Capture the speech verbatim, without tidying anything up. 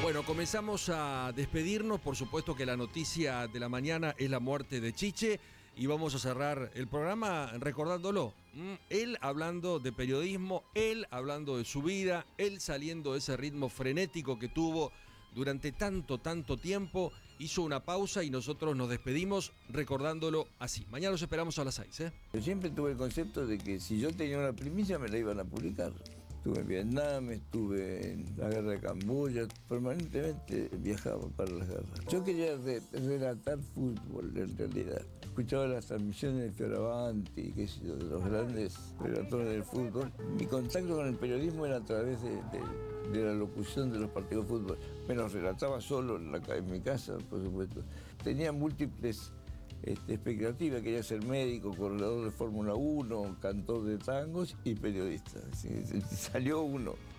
Bueno, comenzamos a despedirnos. Por supuesto que la noticia de la mañana es la muerte de Chiche y vamos a cerrar el programa recordándolo. ¿Mm? Él hablando de periodismo, él hablando de su vida, él saliendo de ese ritmo frenético que tuvo durante tanto, tanto tiempo. Hizo una pausa y nosotros nos despedimos recordándolo así. Mañana los esperamos a las seis, ¿eh? Yo siempre tuve el concepto de que si yo tenía una primicia me la iban a publicar. Estuve en Vietnam, estuve en la guerra de Camboya, permanentemente viajaba para las guerras. Yo quería re relatar fútbol en realidad. Escuchaba las transmisiones de Fioravanti, qué sé yo, de los grandes relatores del fútbol. Mi contacto con el periodismo era a través de, de, de la locución de los partidos de fútbol. Me los relataba solo en, la, en mi casa, por supuesto. Tenía múltiples Este, expectativa, quería ser médico, corredor de Fórmula uno, cantor de tangos y periodista. Sí, salió uno.